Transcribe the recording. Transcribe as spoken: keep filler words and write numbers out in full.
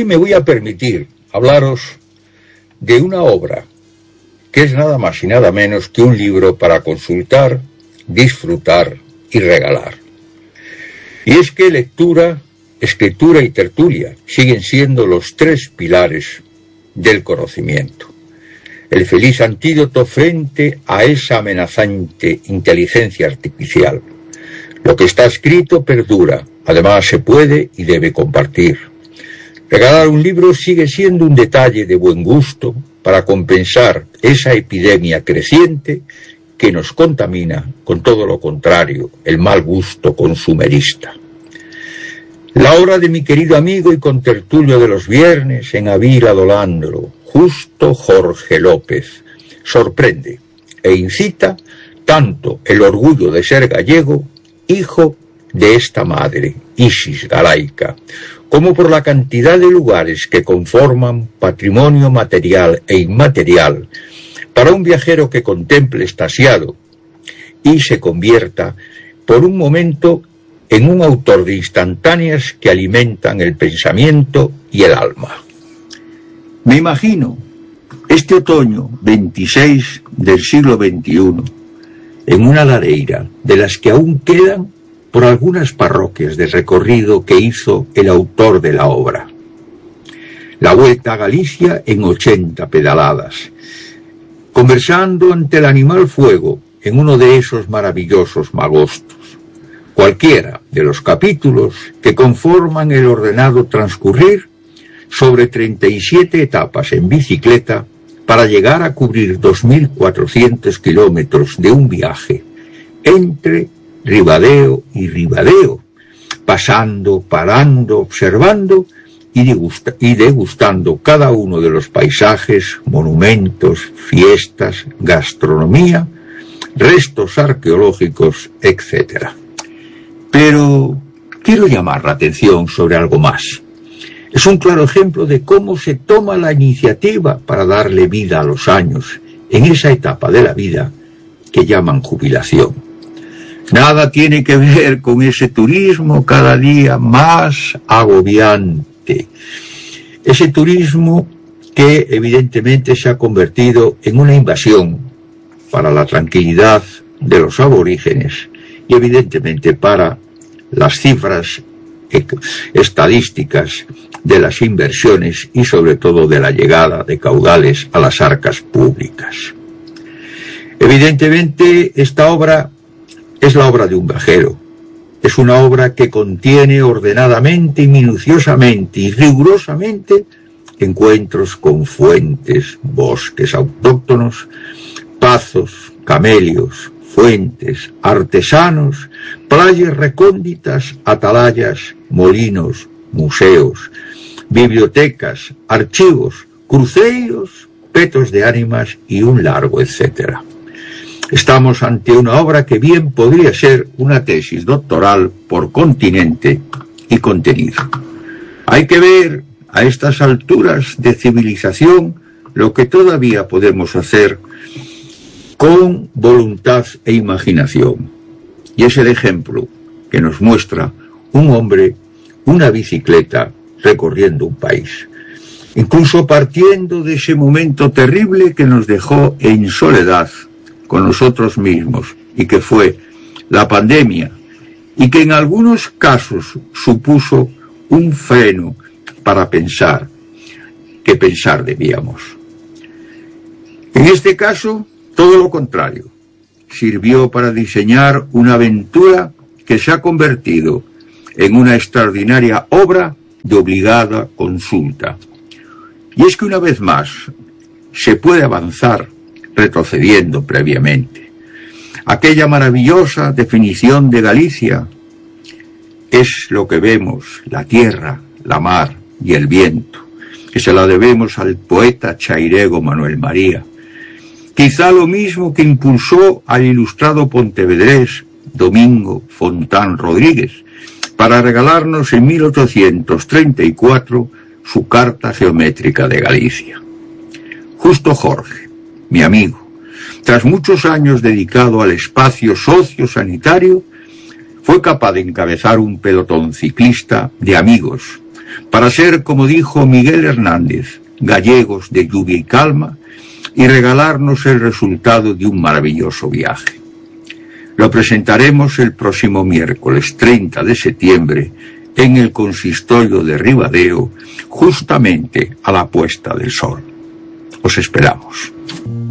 me voy a permitir hablaros de una obra que es nada más y nada menos que un libro para consultar, disfrutar y regalar. Y es que lectura, escritura y tertulia siguen siendo los tres pilares del conocimiento. El feliz antídoto frente a esa amenazante inteligencia artificial. Lo que está escrito perdura, además se puede y debe compartir. Regalar un libro sigue siendo un detalle de buen gusto para compensar esa epidemia creciente que nos contamina con todo lo contrario, el mal gusto consumerista. La obra de mi querido amigo y contertulio de los viernes en Avila Dolandro, Justo Jorge López, sorprende e incita tanto el orgullo de ser gallego, hijo de esta madre, Isis galaica, como por la cantidad de lugares que conforman patrimonio material e inmaterial para un viajero que contemple extasiado y se convierta por un momento en un autor de instantáneas que alimentan el pensamiento y el alma. Me imagino este otoño veintiséis del siglo veintiuno en una lareira de las que aún quedan por algunas parroquias del recorrido que hizo el autor de la obra. La Vuelta a Galicia en ochenta pedaladas, conversando ante el animal fuego en uno de esos maravillosos magostos. Cualquiera de los capítulos que conforman el ordenado transcurrir sobre treinta y siete etapas en bicicleta para llegar a cubrir dos mil cuatrocientos kilómetros de un viaje entre Ribadeo y Ribadeo, pasando, parando, observando y, degusta, y degustando cada uno de los paisajes, monumentos, fiestas, gastronomía, restos arqueológicos, etcétera. Pero quiero llamar la atención sobre algo más. Es un claro ejemplo de cómo se toma la iniciativa para darle vida a los años en esa etapa de la vida que llaman jubilación. Nada tiene que ver con ese turismo cada día más agobiante. Ese turismo que evidentemente se ha convertido en una invasión para la tranquilidad de los aborígenes y evidentemente para las cifras estadísticas de las inversiones y sobre todo de la llegada de caudales a las arcas públicas. Evidentemente esta obra es la obra de un viajero. Es una obra que contiene ordenadamente y minuciosamente y rigurosamente encuentros con fuentes, bosques autóctonos, pazos, camelios, fuentes, artesanos, playas recónditas, atalayas, molinos, museos, bibliotecas, archivos, cruceiros, petos de ánimas y un largo etcétera. Estamos ante una obra que bien podría ser una tesis doctoral por continente y contenido. Hay que ver a estas alturas de civilización lo que todavía podemos hacer con voluntad e imaginación. Y es el ejemplo que nos muestra un hombre, una bicicleta, recorriendo un país. Incluso partiendo de ese momento terrible que nos dejó en soledad con nosotros mismos y que fue la pandemia y que en algunos casos supuso un freno para pensar que pensar debíamos. En este caso, todo lo contrario, sirvió para diseñar una aventura que se ha convertido en una extraordinaria obra de obligada consulta. Y es que una vez más se puede avanzar retrocediendo previamente. Aquella maravillosa definición de Galicia es lo que vemos, la tierra, la mar y el viento, que se la debemos al poeta chairego Manuel María. Quizá lo mismo que impulsó al ilustrado pontevedrés Domingo Fontán Rodríguez para regalarnos en mil ochocientos treinta y cuatro su Carta Geométrica de Galicia. Justo Jorge, mi amigo, tras muchos años dedicado al espacio sociosanitario, fue capaz de encabezar un pelotón ciclista de amigos para ser, como dijo Miguel Hernández, gallegos de lluvia y calma, y regalarnos el resultado de un maravilloso viaje. Lo presentaremos el próximo miércoles treinta de septiembre en el consistorio de Ribadeo, justamente a la puesta del sol. Os esperamos.